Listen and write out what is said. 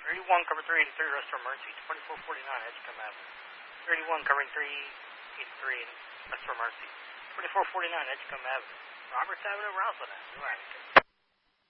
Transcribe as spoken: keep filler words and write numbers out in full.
thirty-one, cover three eighty-three, Restaurant Mercy, twenty-four forty-nine, Edgecombe Avenue. thirty-one, covering three eighty-three, Restaurant Mercy, twenty-four forty-nine, Edgecombe Avenue. Roberts Avenue, Roswell, New Attica.